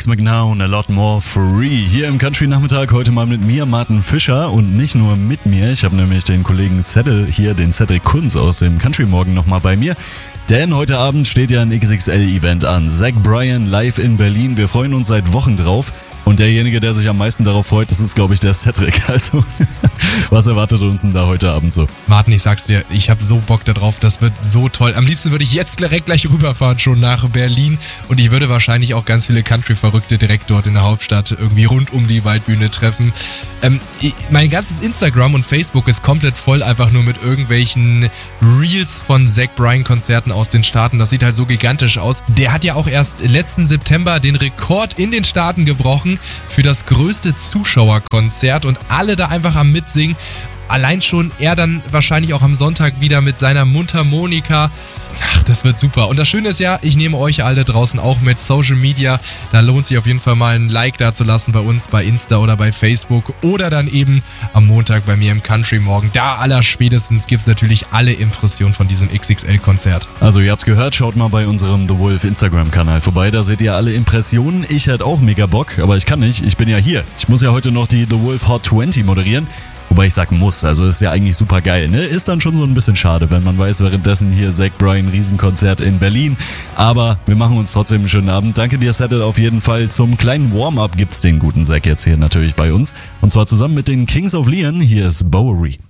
Alex McNow und A Lot More Free. Hier im Country-Nachmittag heute mal mit mir, Martin Fischer. Und nicht nur mit mir, ich habe nämlich den Kollegen Settle hier, den Cedric Kunz aus dem Country Morgen nochmal bei mir. Denn heute Abend steht ja ein XXL-Event an. Zach Bryan live in Berlin. Wir freuen uns seit Wochen drauf. Und derjenige, der sich am meisten darauf freut, das ist, glaube ich, der Cedric. Also, was erwartet uns denn da heute Abend so? Martin, ich sag's dir, ich habe so Bock darauf, das wird so toll. Am liebsten würde ich jetzt direkt gleich rüberfahren, schon nach Berlin. Und ich würde wahrscheinlich auch ganz viele Country-Verrückte direkt dort in der Hauptstadt irgendwie rund um die Waldbühne treffen. Mein ganzes Instagram und Facebook ist komplett voll, einfach nur mit irgendwelchen Reels von Zach Bryan-Konzerten aus den Staaten. Das sieht halt so gigantisch aus. Der hat ja auch erst letzten September den Rekord in den Staaten gebrochen für das größte Zuschauerkonzert und alle da einfach am Mitsingen. Allein schon er dann wahrscheinlich auch am Sonntag wieder mit seiner Mundharmonika. Ach, das wird super. Und das Schöne ist ja, ich nehme euch alle draußen auch mit Social Media. Da lohnt sich auf jeden Fall mal ein Like da zu lassen bei uns, bei Insta oder bei Facebook. Oder dann eben am Montag bei mir im Country Morgen. Da allerspätestens gibt es natürlich alle Impressionen von diesem XXL-Konzert. Also ihr habt's gehört, schaut mal bei unserem The Wolf Instagram-Kanal vorbei. Da seht ihr alle Impressionen. Ich hätte auch mega Bock, aber ich kann nicht. Ich bin ja hier. Ich muss ja heute noch die The Wolf Hot 20 moderieren. Wobei ich sagen muss, also ist ja eigentlich super geil, ne? Ist dann schon so ein bisschen schade, wenn man weiß, währenddessen hier Zach Bryan Riesenkonzert in Berlin. Aber wir machen uns trotzdem einen schönen Abend. Danke dir, Settle, auf jeden Fall. Zum kleinen Warm-up gibt's den guten Zach jetzt hier natürlich bei uns. Und zwar zusammen mit den Kings of Leon. Hier ist Bowery.